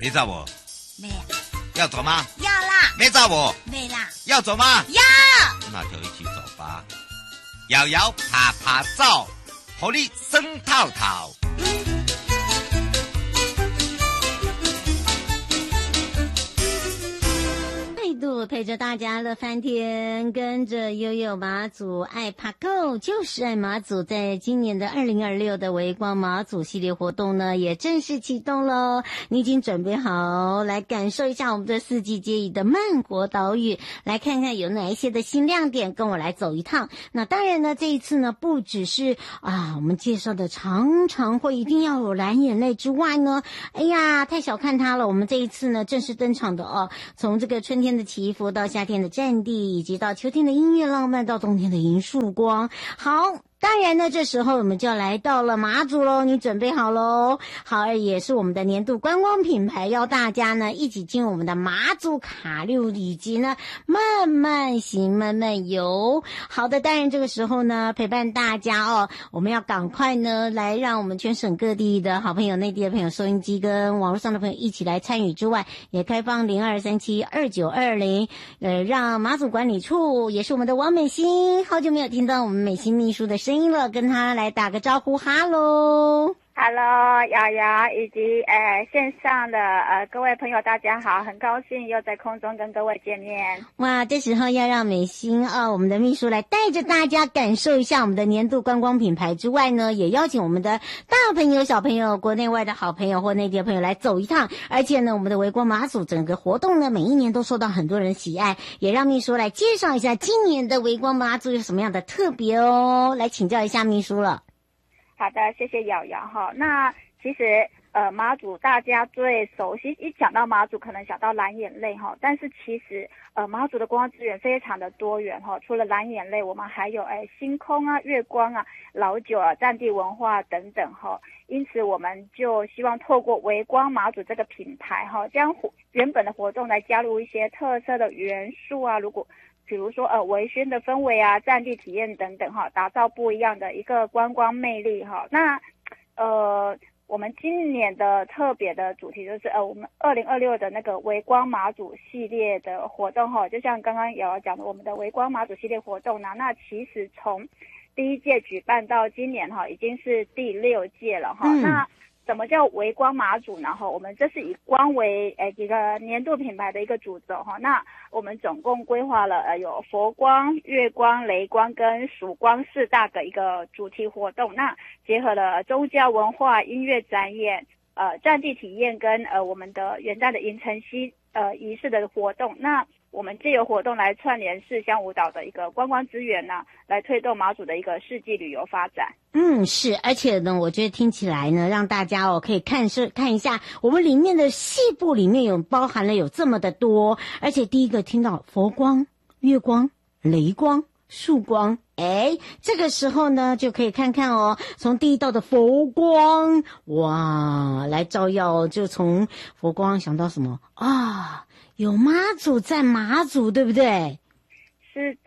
你找我？ 没有。 要走吗？ 要啦。 没找我？ 没啦。 要走吗？ 要。 那就一起走吧。摇摇爬爬走，互你生套套。 陪着大家乐翻天，跟着悠悠马祖爱爬够，就是爱马祖。在今年的2026的微光马祖系列活动呢，也正式启动喽。你已经准备好来感受一下我们的四季皆宜的慢活岛屿，来看看有哪一些的新亮点，跟我来走一趟。那当然呢，这一次呢，不只是我们介绍的常常会一定要有蓝眼泪之外呢，哎呀，太小看它了。我们这一次呢，正式登场的从这个春天的祈福到夏天的战地，以及到秋天的音乐浪漫，到冬天的银树光。好，当然呢，这时候我们就要来到了马祖喽，你准备好喽？好，也是我们的年度观光品牌，邀大家呢一起进入我们的马祖卡路，以及呢慢慢行慢慢游。好的，当然这个时候呢陪伴大家我们要赶快呢来让我们全省各地的好朋友、内地的朋友、收音机跟网络上的朋友一起来参与之外，也开放02372920，让马祖管理处也是我们的王美心，好久没有听到我们美心秘书的声音了，跟他来打个招呼，哈喽。 Hello， 瑶瑶以及线上的各位朋友，大家好，很高兴又在空中跟各位见面。 哇，这时候要让美心我们的秘书来带着大家感受一下我们的年度观光品牌之外呢，也邀请我们的大朋友、小朋友、国内外的好朋友或内地的朋友来走一趟。而且呢，我们的微光马祖整个活动呢，每一年都受到很多人喜爱，也让秘书来介绍一下今年的微光马祖有什么样的特别哦，来请教一下秘书了。 好的，谢谢瑶瑶哈。那其实马祖大家最熟悉，一讲到马祖可能想到蓝眼泪哈，但是其实马祖的观光资源非常的多元哈，除了蓝眼泪，我们还有星空啊、月光啊、老酒啊、战地文化等等哈。因此我们就希望透过微光马祖这个品牌哈，将原本的活动来加入一些特色的元素啊，比如说微醺的氛围啊、战地体验等等哈，打造不一样的一个观光魅力哈。那我们今年的特别的主题就是我们2026的那个微光马祖系列的活动哈，就像刚刚有讲的我们的微光马祖系列活动呢，那其实从第一届举办到今年哈，已经是第6届了哈。那什么叫微光马祖呢？我们这是以光为一个年度品牌的一个主轴哈。那我们总共规划了有佛光、月光、雷光跟曙光4大个一个主题活动。那结合了宗教文化、音乐展演、战地体验跟我们的元旦的迎晨曦仪式的活动。那我们借由活动来串联市乡舞蹈的一个观光资源呢，来推动马祖的一个世纪旅游发展。 是，而且呢，我觉得听起来呢，让大家可以看一下我们里面的细部里面包含了有这么的多，而且第一个听到佛光、月光、雷光、曙光，这个时候呢就可以看看从第一道的佛光，哇，来照耀，就从佛光想到什么啊？有妈祖在马祖，对不对？ 是的。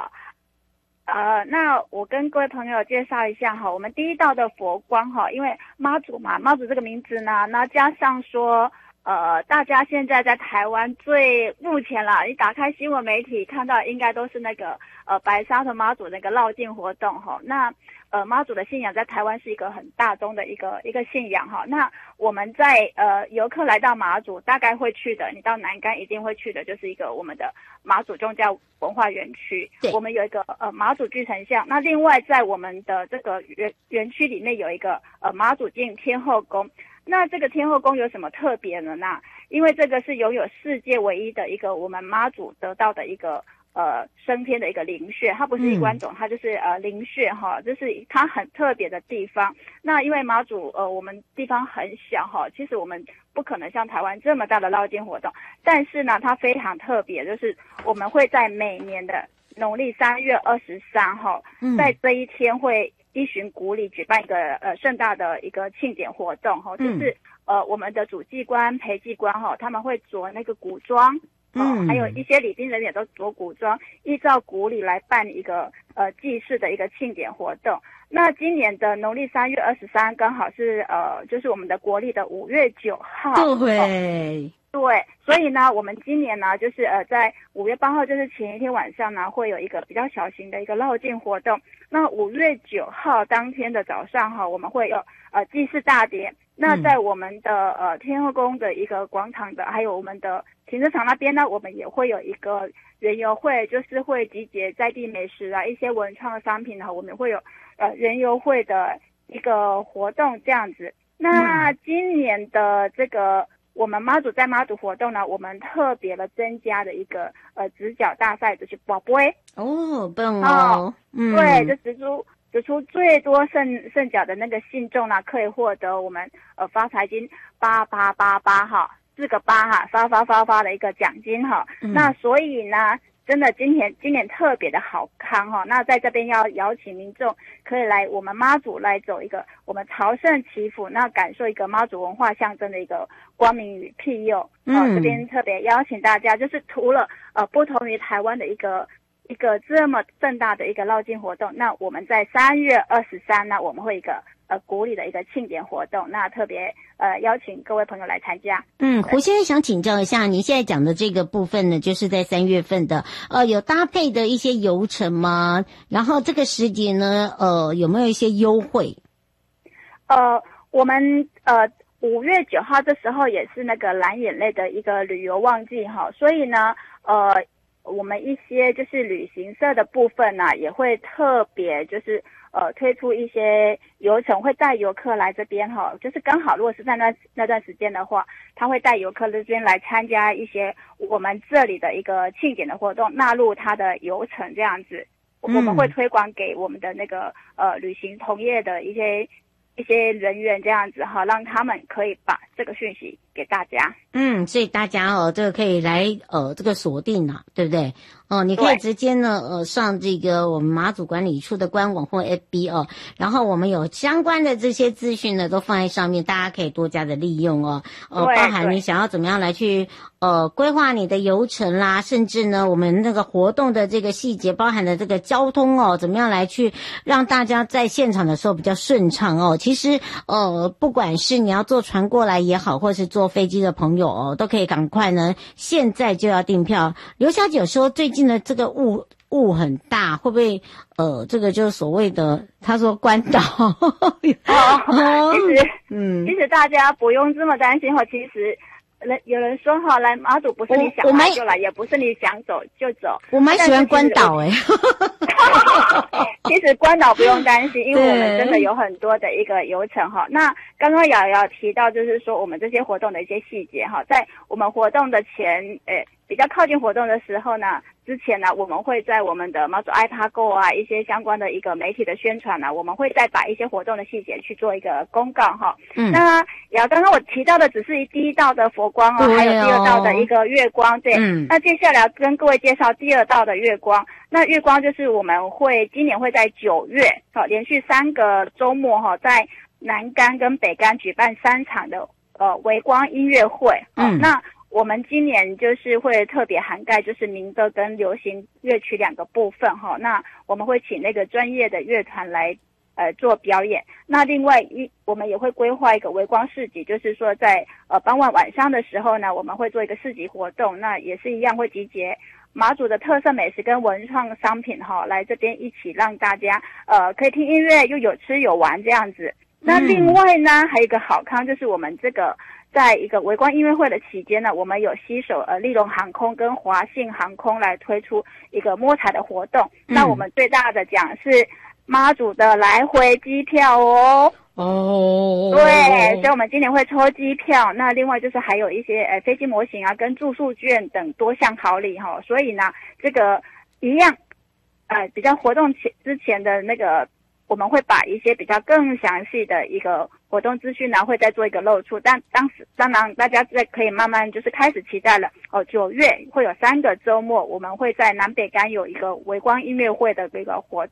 那我跟各位朋友介绍一下哈，我们第一道的佛光哈，因为妈祖嘛，妈祖这个名字呢，那加上说大家现在在台湾目前啦，你打开新闻媒体看到应该都是那个白沙屯妈祖那个绕境活动哈。那妈祖的信仰在台湾是一个很大宗的一个信仰哈。那我们在游客来到马祖大概会去的，你到南竿一定会去的，就是一个我们的马祖宗教文化园区。我们有一个马祖巨神像。那另外在我们的这个园区里面有一个马祖境天后宫。那这个天后宫有什么特别呢？那因为这个是拥有世界唯一的一个我们妈祖得到的一个升天的一个灵穴，它不是一关种，它就是灵穴哈，这是它很特别的地方。那因为马祖我们地方很小哈，其实我们不可能像台湾这么大的绕境活动，但是呢它非常特别，就是我们会在每年的农历3月23号，在这一天会依循古礼举办一个盛大的一个庆典活动哈，就是我们的主祭官、陪祭官哈，他们会着那个古装还有一些礼宾人员都着古装，依照古礼来办一个祭祀的一个庆典活动。那今年的农历3月23刚好是就是我们的国历的5月9号。对，所以呢，我们今年呢，就是在5月8号，就是前一天晚上呢，会有一个比较小型的一个绕境活动。那5月9号当天的早上哈，我们会有祭祀大典。那在我们的天后宫的一个广场的，还有我们的停车场那边呢，我们也会有一个园游会，就是会集结在地美食啊，一些文创商品呢，我们会有园游会的一个活动这样子。那今年的这个我们妈祖在妈祖活动呢，我们特别的增加了一个直角大赛，就是宝贝哦，棒哦， 对，就指出最多胜角的那个信众呢，可以获得我们发财金8888哈，4个8哈，发的一个奖金哈。那所以呢，真的今年特别的好康哈。那在这边要邀请民众可以来我们妈祖来走一个我们朝圣祈福，那感受一个妈祖文化象征的一个光明与庇佑。这边特别邀请大家，就是除了不同于台湾的一个这么盛大的一个绕境活动，那我们在3月23呢，我们会一个古里的一个庆典活动，那特别邀请各位朋友来参加。 胡先生想请教一下，您现在讲的这个部分呢，就是在3月份的有搭配的一些游程吗？然后这个时节呢，有没有一些优惠？ 我们5月9号这时候也是那个蓝眼泪的一个旅游旺季哈，所以呢我们一些就是旅行社的部分呢，也会特别就是推出一些游程，会带游客来这边哈，就是刚好如果是在那段时间的话，他会带游客这边来参加一些我们这里的一个庆典的活动，纳入他的游程这样子，我们会推广给我们的那个旅行同业的一些人员这样子哈，让他们可以把这个讯息给大家。 所以大家这个可以来这个锁定啊，对不对？你可以直接呢上这个我们马祖管理处的官网或 FB 然后我们有相关的这些资讯呢都放在上面，大家可以多加的利用包含你想要怎么样来去规划你的游程啦，甚至呢我们那个活动的这个细节包含的这个交通怎么样来去让大家在现场的时候比较顺畅其实不管是你要坐船过来也好，或是坐飞机的朋友都可以赶快呢现在就要订票。刘小姐有说最近的这个雾很大，会不会这个就是所谓的他说关岛其实大家不用这么担心其实有人说来马祖不是你想来就来，也不是你想走就走。 我蛮喜欢关岛其实关岛不用担心，因为我们真的有很多的一个游程那刚刚瑶瑶提到就是说我们这些活动的一些细节在我们活动的比较靠近活动的时候呢，之前呢我们会在我们的马祖iPago一些相关的一个媒体的宣传我们会再把一些活动的细节去做一个公告那刚刚我提到的只是第一道的佛光还有第二道的一个月光那接下来跟各位介绍第二道的月光。那月光就是我们今年会在9月连续3个周末在南竿跟北竿举办3场的微光音乐会那我们今年就是会特别涵盖就是民歌跟流行乐曲2个部分那我们会请那个专业的乐团来做表演。那另外我们也会规划一个微光市集，就是说在傍晚上的时候呢，我们会做一个市集活动，那也是一样会集结马祖的特色美食跟文创商品来这边一起让大家可以听音乐又有吃有玩这样子。那另外呢还有一个好康，就是我们这个在一个微光音乐会的期间呢，我们有携手利隆航空跟华信航空来推出一个摸彩的活动那我们最大的奖是妈祖的来回机票对，所以我们今年会抽机票，那另外就是还有一些飞机模型跟住宿券等多项好礼所以呢这个一样比较活动之前的那个我们会把一些比较更详细的一个活动资讯呢会再做一个露出，但当然大家可以慢慢就是开始期待了9月会有3个周末我们会在南北竿有一个微光音乐会的这个活动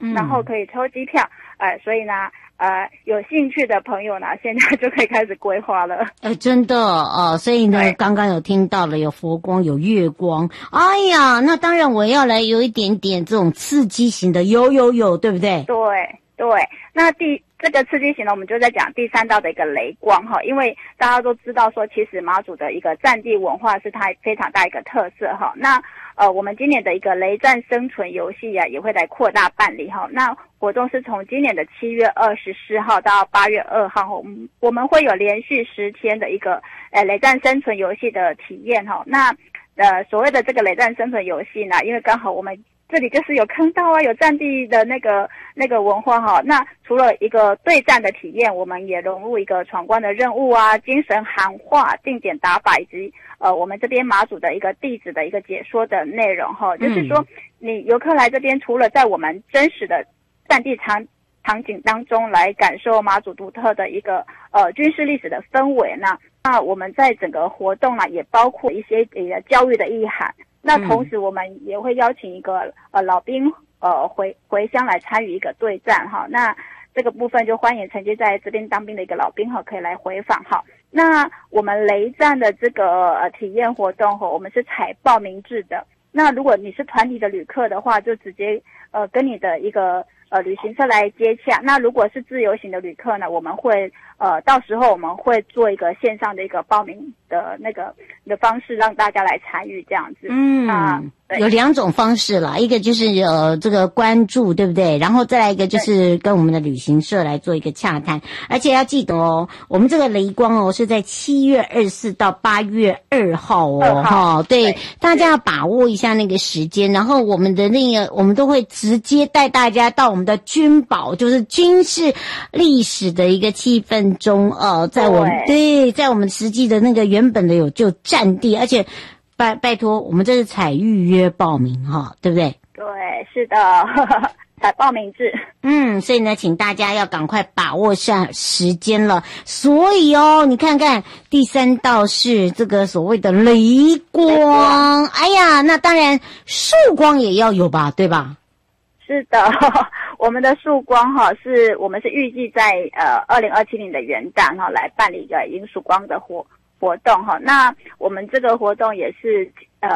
然后可以抽机票，所以呢，有兴趣的朋友呢，现在就可以开始规划了。 真的所以呢，刚刚有听到了有佛光有月光，哎呀，那当然我要来有一点点这种刺激型的，有，对不对？ 对，那这个刺激型呢，我们就在讲第3道的一个雷光哈，因为大家都知道说，其实马祖的一个战地文化是它非常大一个特色哈。那我们今年的一个雷战生存游戏啊，也会来扩大办理哈。那活动是从今年的7月24号到8月2号，我们会有连续10天的一个雷战生存游戏的体验哈。那所谓的这个雷战生存游戏呢，因为刚好我们这里就是有坑道啊，有战地的那个文化哈。那除了一个对战的体验，我们也融入一个闯关的任务啊、精神喊话、定点打靶以及我们这边马祖的一个地址的一个解说的内容哈。就是说，你游客来这边，除了在我们真实的战地场景当中来感受马祖独特的一个军事历史的氛围呢，那我们在整个活动呢，也包括一些教育的意涵。那同时我们也会邀请一个老兵回乡来参与一个对战哈。那这个部分就欢迎曾经在这边当兵的一个老兵哈，可以来回访哈。那我们雷战的这个体验活动哈，我们是采报名制的。那如果你是团体的旅客的话，就直接跟你的一个旅行社来接洽。那如果是自由行的旅客呢，我们会到时候我们会做一个线上的一个报名的那个的方式，让大家来参与这样子。有2种方式啦，一个就是这个关注，对不对？然后再来一个就是跟我们的旅行社来做一个洽谈。而且要记得我们这个雷光是在7月24到8月2号对，大家要把握一下那个时间。然后我们的我们都会直接带大家到我们的军堡，就是军事历史的一个气氛中在我们实际的那个原本的就战地，而且拜托，我们这是采预约报名对不对？对，是的，采报名制。所以呢，请大家要赶快把握上时间了。所以你看看第3道是这个所谓的雷光，哎呀，那当然曙光也要有吧，对吧？是的，我们的曙光我们是预计在2027年的元旦来办理一个迎曙光的活动那我们这个活动也是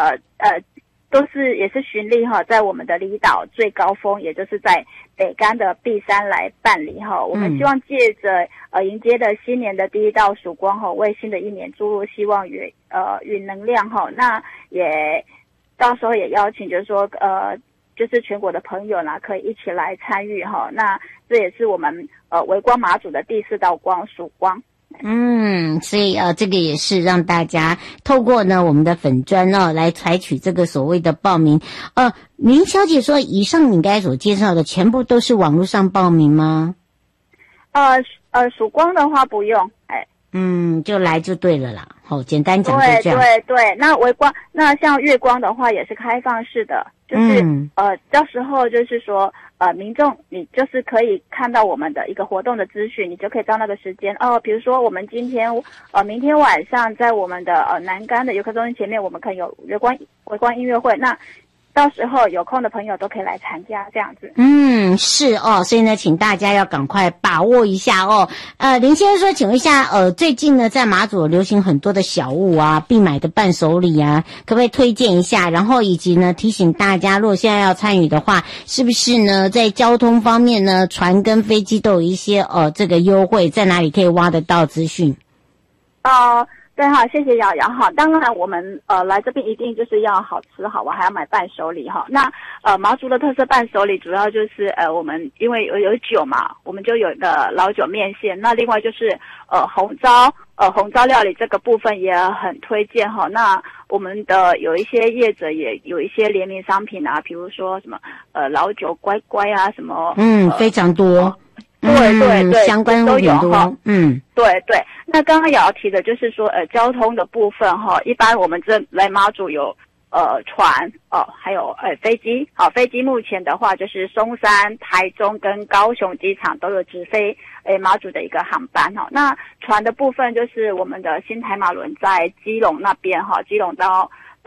也是循例在我们的离岛最高峰，也就是在北竿的碧山来办理我们希望借着迎接的新年的第1道曙光为新的一年注入希望与能量那也到时候也邀请就是说就是全国的朋友呢，可以一起来参与那这也是我们微光马祖的第4道光曙光。所以这个也是让大家透过呢我们的粉专来采取这个所谓的报名。林小姐说，以上你刚才所介绍的全部都是网络上报名吗？曙光的话不用，就来就对了啦。简单讲就这样。对，那微光，那像月光的话也是开放式的，就是到时候就是说民众你就是可以看到我们的一个活动的资讯，你就可以到那个时间比如说我们明天晚上在我们的南竿的游客中心前面，我们可以有微光音乐会，那到时候有空的朋友都可以来参加这样子。是所以呢，请大家要赶快把握一下林先生说，请问一下最近呢在马祖流行很多的小物啊，必买的伴手礼啊，可不可以推荐一下？然后以及呢提醒大家，如果现在要参与的话，是不是呢在交通方面呢，船跟飞机都有一些这个优惠，在哪里可以挖得到资讯？对谢谢瑶瑶当然我们来这边一定就是要好吃好玩，还要买伴手礼那马祖的特色伴手礼主要就是我们因为有酒嘛，我们就有一个老酒面线，那另外就是红糟料理这个部分也很推荐那我们的有一些业者也有一些联名商品啊，比如说什么老酒乖乖啊什么非常多对，相关都有对。那刚刚也要提的就是说交通的部分一般我们这来马祖有船还有飞机飞机目前的话就是松山、台中跟高雄机场都有直飞马祖的一个航班那船的部分就是我们的新台马轮在基隆那边基隆到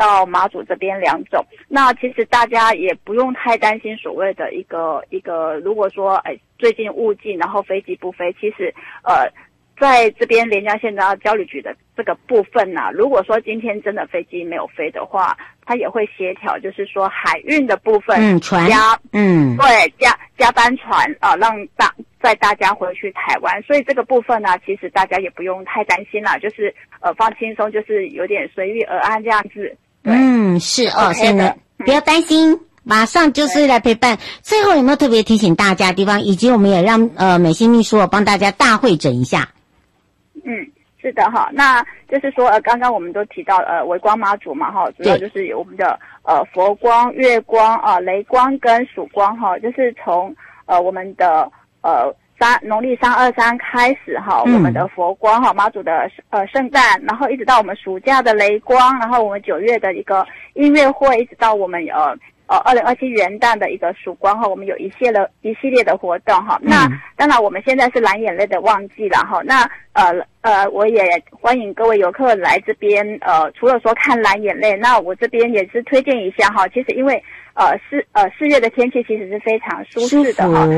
到马祖这边2种。那其实大家也不用太担心所谓的一个，如果说最近雾禁，然后飞机不飞，其实在这边连江县的交旅局的这个部分呢，如果说今天真的飞机没有飞的话，它也会协调，就是说海运的部分， 船加班船让载大家回去台湾。所以这个部分呢，其实大家也不用太担心啦，就是放轻松，就是有点随遇而安这样子。对， 是哦，现在不要担心。马上就是来陪伴。最后有没有特别提醒大家的地方，以及我们也让美心秘书帮大家大会诊一下？ 是的哈，那就是说刚刚我们都提到微光妈祖嘛哈，主要就是有我们的佛光、月光雷光跟曙光哈，就是从我们的农历323开始哈，我们的佛光哈，妈祖的圣诞，然后一直到我们暑假的雷光，然后我们9月的一个音乐会，一直到我们2027元旦的一个曙光哈，我们有一系列的活动哈。那当然我们现在是蓝眼泪的旺季了哈。那我也欢迎各位游客来这边除了说看蓝眼泪，那我这边也是推荐一下哈。其实因为4月的天气其实是非常舒适的哈。